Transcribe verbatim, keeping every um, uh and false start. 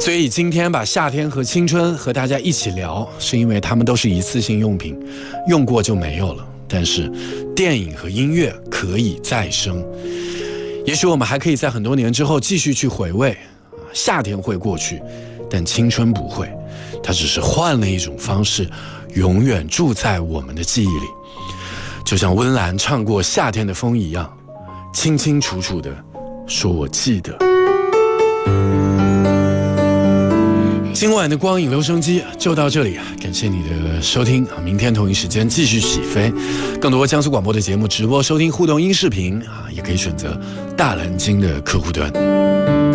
所以今天把夏天和青春和大家一起聊，是因为它们都是一次性用品，用过就没有了。但是电影和音乐可以再生，也许我们还可以在很多年之后继续去回味。夏天会过去，但青春不会，它只是换了一种方式，永远住在我们的记忆里，就像温岚唱过《夏天的风》一样，清清楚楚的说我记得。今晚的光影留声机就到这里，感谢你的收听，明天同一时间继续起飞。更多江苏广播的节目直播收听互动音视频，也可以选择大蓝鲸的客户端。